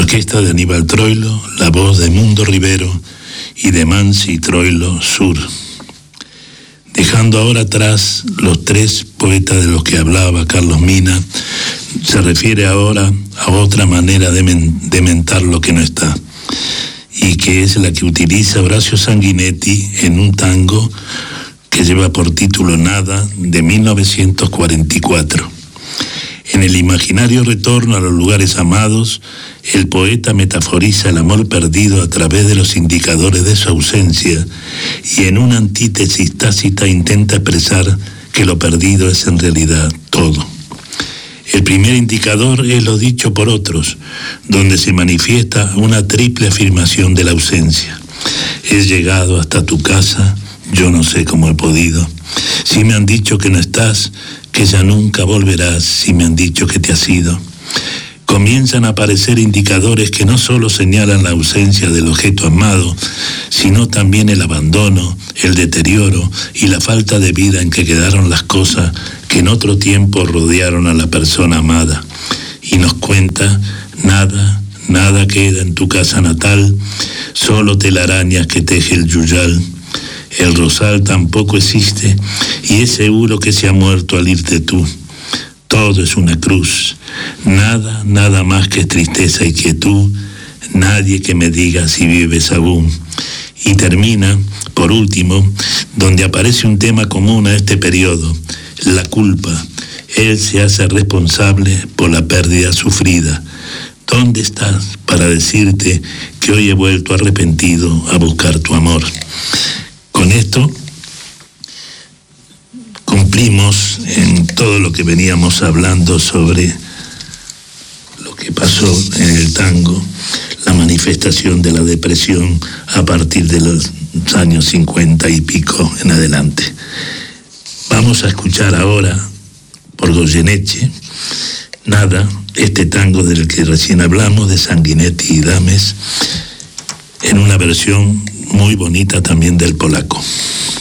orquesta de Aníbal Troilo, la voz de Mundo Rivero y de Mansi Troilo Sur. Dejando ahora atrás los tres poetas de los que hablaba Carlos Mina, se refiere ahora a otra manera de mentar lo que no está, y que es la que utiliza Horacio Sanguinetti en un tango que lleva por título Nada, de 1944. En el imaginario retorno a los lugares amados, el poeta metaforiza el amor perdido a través de los indicadores de su ausencia, y en una antítesis tácita intenta expresar que lo perdido es en realidad todo. El primer indicador es lo dicho por otros, donde se manifiesta una triple afirmación de la ausencia. He llegado hasta tu casa, yo no sé cómo he podido. Si me han dicho que no estás, que ya nunca volverás, si me han dicho que te has ido. Comienzan a aparecer indicadores que no solo señalan la ausencia del objeto amado, sino también el abandono, el deterioro y la falta de vida en que quedaron las cosas que en otro tiempo rodearon a la persona amada. Y nos cuenta: nada, nada queda en tu casa natal, solo telarañas que teje el yuyal. El rosal tampoco existe, y es seguro que se ha muerto al irte tú. Todo es una cruz, nada, nada más que tristeza y quietud, nadie que me diga si vives aún. Y termina, por último, donde aparece un tema común a este periodo: la culpa. Él se hace responsable por la pérdida sufrida. ¿Dónde estás para decirte que hoy he vuelto arrepentido a buscar tu amor? Con esto cumplimos en todo lo que veníamos hablando sobre lo que pasó en el tango, la manifestación de la depresión a partir de los años 50 y pico en adelante. Vamos a escuchar ahora por Goyeneche Nada, este tango del que recién hablamos, de Sanguinetti y Dames, en una versión muy bonita también del polaco.